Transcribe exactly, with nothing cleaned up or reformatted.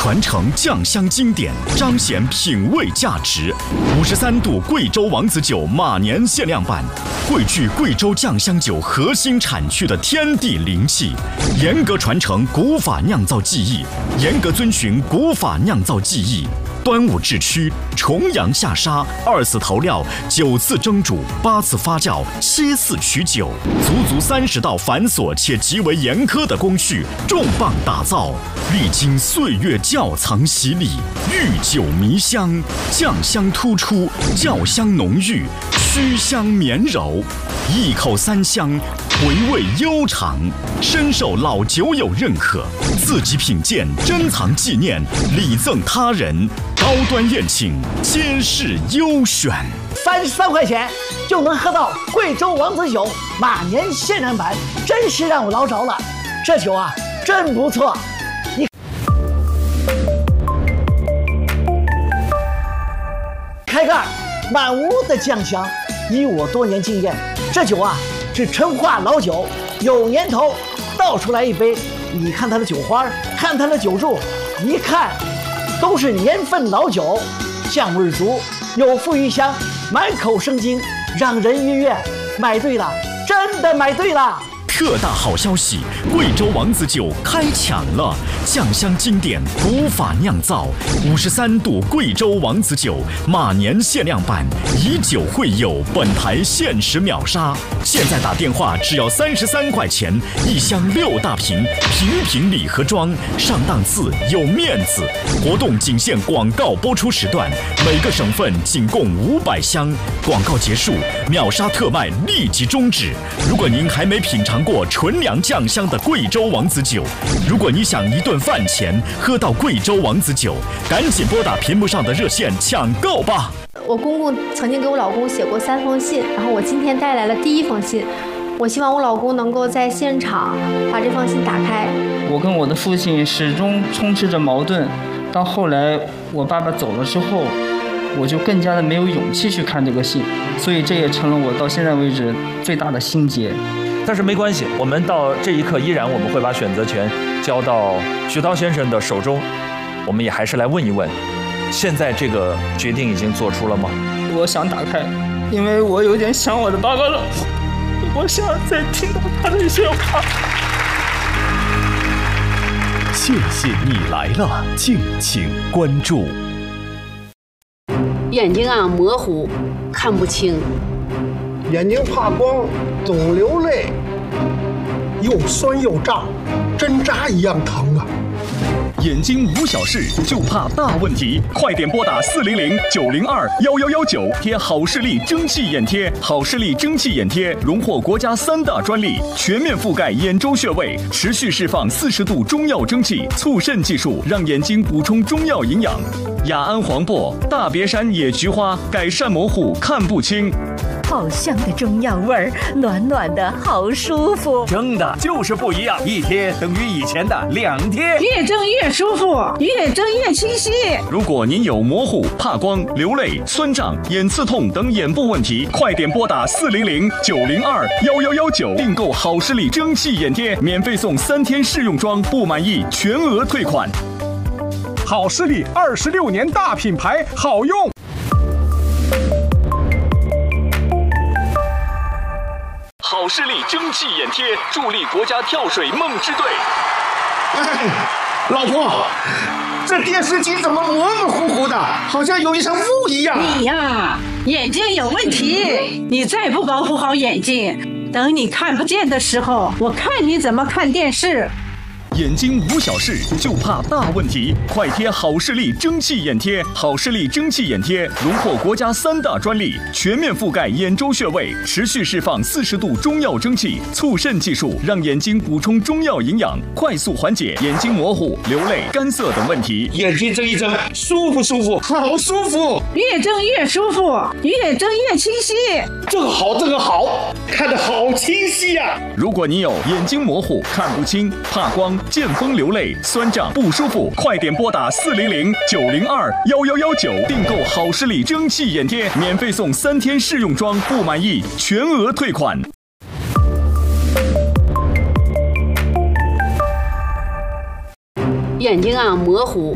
传承酱香经典，彰显品味价值。五十三度贵州王子酒马年限量版，汇聚贵州酱香酒核心产区的天地灵气，严格传承古法酿造技艺，严格遵循古法酿造技艺。端午制曲，重阳下沙，二次投料，九次蒸煮，八次发酵，七次取酒，足足三十道繁琐且极为严苛的工序，重磅打造，历经岁月窖藏洗礼，御酒迷香，酱香突出，酵香浓郁，曲香绵柔，一口三香，回味悠长，深受老酒友认可。自己品鉴，珍藏纪念，礼赠他人。高端宴请，皆是优选。 三十三块钱就能喝到贵州王子酒马年限量版，真是让我捞着了。这酒啊，真不错。你开盖，满屋的酱香。以我多年经验，这酒啊是陈化老酒，有年头。倒出来一杯，你看它的酒花，看它的酒柱，一看都是年份老酒，酱味足，有馥郁香，满口生津，让人愉悦。买对了，真的买对了。 特大好消息，贵州王子酒开抢了！酱香经典，古法酿造，五十三度贵州王子酒马年限量版，以酒会友，本台限时秒杀！现在打电话只要三十三块钱，一箱六大瓶，瓶瓶礼盒装，上档次有面子。活动仅限广告播出时段，每个省份仅供五百箱。广告结束，秒杀特卖立即终止。如果您还没品尝过纯粮酱香的贵州王子酒，如果你想一顿饭前喝到贵州王子酒，赶紧拨打屏幕上的热线抢购吧。 我公公曾经给我老公写过三封信，然后我今天带来了第一封信，我希望我老公能够在现场把这封信打开。 我跟我的父亲始终充斥着矛盾，到后来我爸爸走了之后，我就更加的没有勇气去看这个信，所以这也成了我到现在为止最大的心结。 但是没关系，我们到这一刻依然我们会把选择权交到徐涛先生的手中。我们也还是来问一问，现在这个决定已经做出了吗？ 我想打开，因为我有点想我的爸爸了，我想再听到他的一些话。 谢谢你来了，敬请关注。 眼睛啊模糊，看不清。 眼睛怕光，总流泪，又酸又胀，针扎一样疼啊！ 眼睛无小事，就怕大问题，快点拨打四零零九零二幺幺幺九，贴好视力蒸汽眼贴。好视力蒸汽眼贴荣获国家三大专利，全面覆盖眼周穴位，持续释放四十度中药蒸汽，促渗技术让眼睛补充中药营养。雅安黄柏、大别山野菊花，改善模糊看不清。 好香的中药味儿，暖暖的好舒服。 蒸的就是不一样，一贴等于以前的两贴， 越蒸越舒服，越蒸越清晰。 如果您有模糊、怕光、流泪、酸胀、眼刺痛等眼部问题，快点拨打四零零九零二幺幺幺九订购好视力蒸汽眼贴，免费送三天试用装，不满意全额退款。 好视力二十六年大品牌，好用。 好视力蒸汽眼贴助力国家跳水梦之队。 哎，老婆，这电视机怎么模模糊糊的，好像有一层雾一样？ 你呀，眼睛有问题，你再不保护好眼睛，等你看不见的时候，我看你怎么看电视。 眼睛无小事，就怕大问题，快贴好视力蒸汽眼贴。好视力蒸汽眼贴荣获国家三大专利，全面覆盖眼周穴位，持续释放四十度中药蒸汽，促渗技术让眼睛补充中药营养，快速缓解眼睛模糊、流泪、干涩等问题。 眼睛睁一睁，舒不舒服？好舒服， 越睁越舒服，越睁越清晰。 这个好，这个好，看得好清晰呀、啊！ 如果你有眼睛模糊、看不清、怕光、见风流泪、酸胀不舒服，快点拨打四零零九零二幺幺幺九订购好视力蒸汽眼贴，免费送三天试用装，不满意全额退款。 眼睛啊模糊。